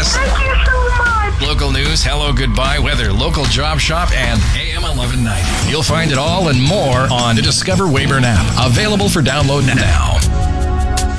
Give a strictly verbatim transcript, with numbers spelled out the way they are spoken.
News. Thank you so much. Local news, hello, goodbye, weather, local job shop, and A M eleven ninety. You'll find it all and more on the Discover Weyburn app. Available for download now.